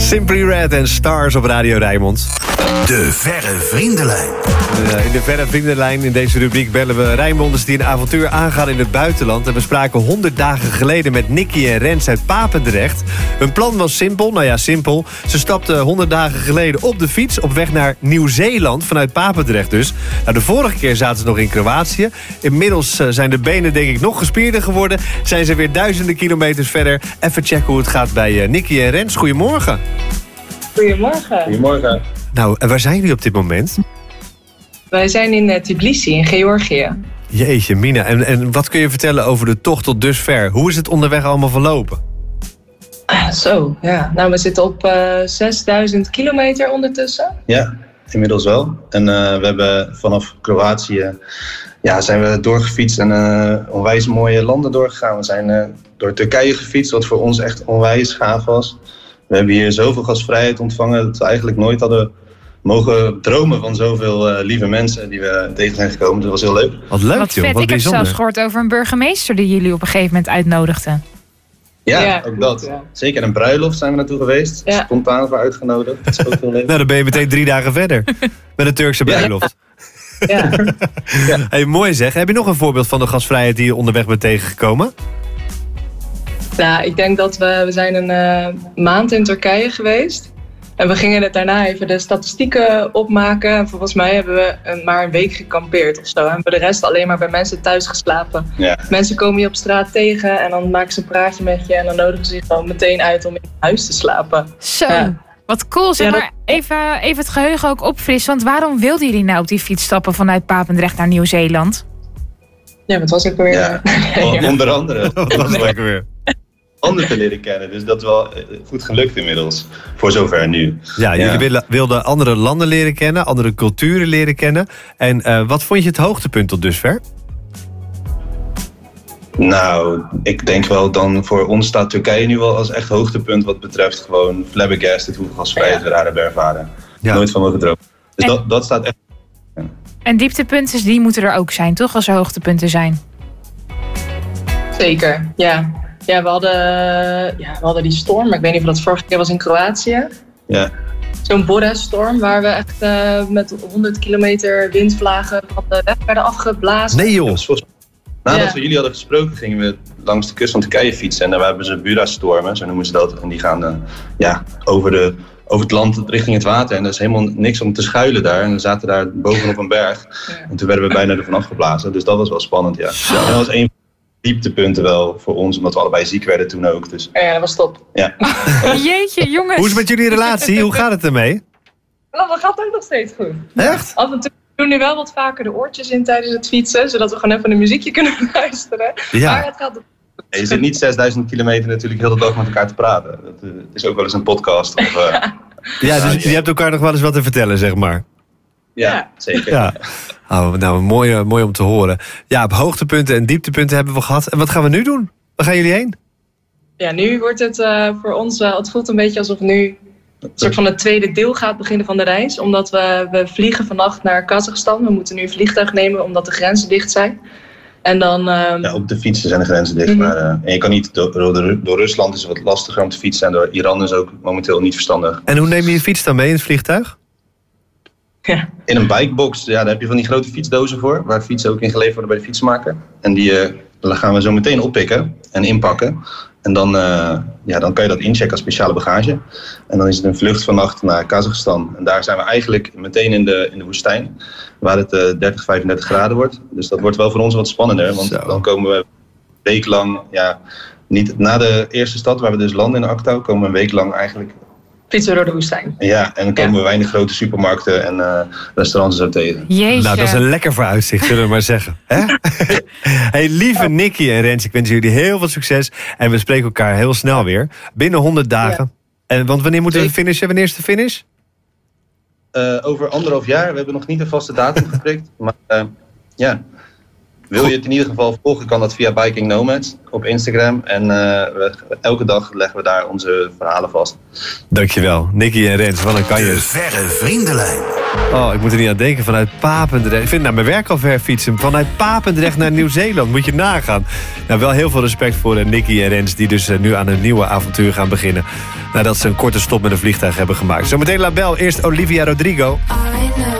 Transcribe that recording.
Simply Red en Stars op Radio Rijnmond. De Verre Vriendenlijn. In de Verre Vriendenlijn, in deze rubriek, bellen we Rijnmonders die een avontuur aangaan in het buitenland. En we spraken 100 dagen geleden met Nicky en Rens uit Papendrecht. Hun plan was simpel, simpel. Ze stapten 100 dagen geleden op de fiets op weg naar Nieuw-Zeeland, vanuit Papendrecht dus. De vorige keer zaten ze nog in Kroatië. Inmiddels zijn de benen denk ik nog gespierder geworden. Zijn ze weer duizenden kilometers verder. Even checken hoe het gaat bij Nicky en Rens. Goedemorgen. Goedemorgen. Goedemorgen. Nou, waar zijn jullie op dit moment? Wij zijn in Tbilisi, in Georgië. Jeetje, Mina. En wat kun je vertellen over de tocht tot dusver? Hoe is het onderweg allemaal verlopen? Nou, we zitten op 6000 kilometer ondertussen. Ja, inmiddels wel. En we hebben vanaf Kroatië zijn we doorgefietst en onwijs mooie landen doorgegaan. We zijn door Turkije gefietst, wat voor ons echt onwijs gaaf was. We hebben hier zoveel gastvrijheid ontvangen dat we eigenlijk nooit hadden mogen dromen van zoveel lieve mensen die we tegen zijn gekomen. Dat was heel leuk. Wat leuk, wat joh. vet. Wat Ik heb bijzonder. zelfs gehoord over een burgemeester die jullie op een gegeven moment uitnodigden. Ja, ook klopt, dat. ja. Zeker een bruiloft zijn we naartoe geweest. Ja. Spontaan voor uitgenodigd. Dat is ook heel leuk. Nou, dan ben je meteen 3 dagen verder. Met een Turkse bruiloft. Ja. Hey, mooi zeg. Heb je nog een voorbeeld van de gastvrijheid die je onderweg bent tegengekomen? Nou, ik denk dat we zijn een maand in Turkije geweest. En we gingen het daarna even de statistieken opmaken. En volgens mij hebben we maar een week gekampeerd of zo. En voor de rest alleen maar bij mensen thuis geslapen. Ja. Mensen komen je op straat tegen en dan maken ze een praatje met je. En dan nodigen ze je gewoon meteen uit om in huis te slapen. Zo, Ja. wat cool. Zeg Ja, maar even het geheugen ook opfrissen. Want waarom wilden jullie nou op die fiets stappen vanuit Papendrecht naar Nieuw-Zeeland? Ja, wat was ik weer? Ja, onder andere. Dat was lekker weer. Landen te leren kennen. Dus dat is wel goed gelukt inmiddels. Voor zover nu. Ja, jullie wilden andere landen leren kennen, andere culturen leren kennen. En wat vond je het hoogtepunt tot dusver? Nou, ik denk wel dan voor ons staat Turkije nu wel als echt hoogtepunt wat betreft gewoon flabbergasted hoeveel gastvrijheid we daar hebben ervaren. Ja. Nooit van mogen dromen. Dus dat staat echt. En dieptepunten, die moeten er ook zijn, toch? Als er hoogtepunten zijn. Zeker, ja. Ja, we hadden die storm. Ik weet niet of dat vorige keer was in Kroatië. Ja. Zo'n Boris-storm waar we echt met 100 kilometer windvlagen van de weg werden afgeblazen. Nee joh. Nadat we jullie hadden gesproken gingen we langs de kust van Turkije fietsen. En daar hebben ze Bura-stormen, zo noemen ze dat. En die gaan over het land richting het water. En er is helemaal niks om te schuilen daar. En we zaten daar bovenop een berg. Ja. En toen werden we bijna ervan afgeblazen. Dus dat was wel spannend, ja. En dat was een van de dieptepunten wel voor ons. Omdat we allebei ziek werden toen ook. Dus Ja, dat was top. ja. Jeetje, jongens. Hoe is het met jullie relatie? Hoe gaat het ermee? Oh, dat gaat ook nog steeds goed. Echt? Af en toe doen nu wel wat vaker de oortjes in tijdens het fietsen. Zodat we gewoon even een muziekje kunnen luisteren. Ja. Maar het gaat Je zit niet 6000 kilometer natuurlijk heel de dag met elkaar te praten. Dat is ook wel eens een podcast. Of, Ja, dus je hebt elkaar nog wel eens wat te vertellen, zeg maar. ja, zeker. Ja. Oh, nou, mooi om te horen. Ja, op hoogtepunten en dieptepunten hebben we gehad. En wat gaan we nu doen? Waar gaan jullie heen? Ja, nu wordt het voor ons wel. Het voelt een beetje alsof nu een soort van het tweede deel gaat beginnen van de reis. Omdat we vliegen vannacht naar Kazachstan. We moeten nu een vliegtuig nemen omdat de grenzen dicht zijn. En dan... Ja, op de fietsen zijn de grenzen dicht. Maar, en je kan niet door Rusland is het wat lastiger om te fietsen. En door Iran is ook momenteel niet verstandig. En hoe neem je je fiets dan mee in het vliegtuig? Ja. In een bikebox, daar heb je van die grote fietsdozen voor. Waar fietsen ook in geleverd worden bij de fietsmaker. En die gaan we zo meteen oppikken en inpakken. En dan kan je dat inchecken als speciale bagage. En dan is het een vlucht vannacht naar Kazachstan. En daar zijn we eigenlijk meteen in de woestijn. Waar het 30, 35 graden wordt. Dus dat wordt wel voor ons wat spannender. Want dan komen we een week lang... niet na de eerste stad waar we dus landen in Aktau... komen we een week lang eigenlijk... Fietsen we door de woestijn. Ja, en dan komen we weinig grote supermarkten en restaurants zo tegen. Jeetje. Nou, dat is een lekker vooruitzicht, zullen we maar zeggen. Hè? Hey, lieve Nicky en Rens, ik wens jullie heel veel succes. En we spreken elkaar heel snel weer. Binnen 100 dagen. Ja. Want wanneer moeten we finishen? Wanneer is de finish? Over 1,5 jaar. We hebben nog niet een vaste datum geprikt. Maar wil je het in ieder geval volgen, kan dat via Biking Nomads op Instagram. En elke dag leggen we daar onze verhalen vast. Dankjewel, Nicky en Rens. Wat een kan je. De Verre Vriendenlijn. Oh, ik moet er niet aan denken. Vanuit Papendrecht. Ik vind naar mijn werk al ver fietsen. Vanuit Papendrecht naar Nieuw-Zeeland. Moet je nagaan. Nou, wel heel veel respect voor Nicky en Rens. Die dus nu aan een nieuwe avontuur gaan beginnen. Nadat ze een korte stop met een vliegtuig hebben gemaakt. Zometeen Label. Eerst Olivia Rodrigo.